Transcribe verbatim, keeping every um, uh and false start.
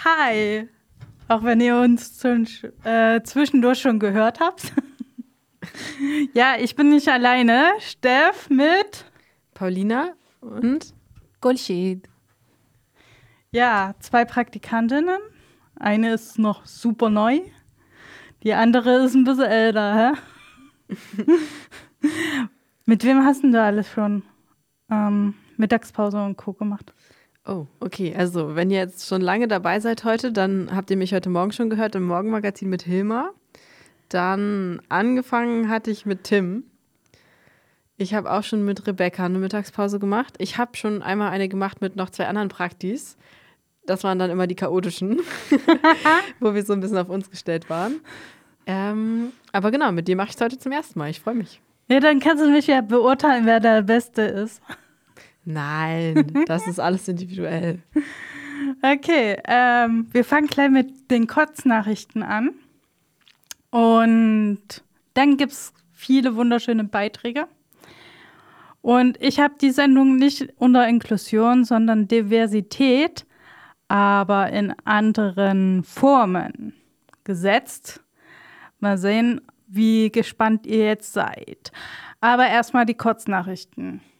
Hi, auch wenn ihr uns zum, äh, zwischendurch schon gehört habt. Ja, ich bin nicht alleine. Steff mit Paulina und Golshid. Ja, zwei Praktikantinnen. Eine ist noch super neu. Die andere ist ein bisschen älter, hä? Mit wem hast denn du alles schon ähm, Mittagspause und Co. gemacht? Oh, okay. Also, wenn ihr jetzt schon lange dabei seid heute, dann habt ihr mich heute Morgen schon gehört im Morgenmagazin mit Hilmar. Dann angefangen hatte ich mit Tim. Ich habe auch schon mit Rebecca eine Mittagspause gemacht. Ich habe schon einmal eine gemacht mit noch zwei anderen Praktis. Das waren dann immer die chaotischen, wo wir so ein bisschen auf uns gestellt waren. Ähm, aber genau, mit dir mache ich es heute zum ersten Mal. Ich freue mich. Ja, dann kannst du mich ja beurteilen, wer der Beste ist. Nein, das ist alles individuell. Okay, ähm, wir fangen gleich mit den Kurznachrichten an. Und dann gibt es viele wunderschöne Beiträge. Und ich habe die Sendung nicht unter Inklusion, sondern Diversität, aber in anderen Formen gesetzt. Mal sehen, wie gespannt ihr jetzt seid. Aber erstmal die Kurznachrichten.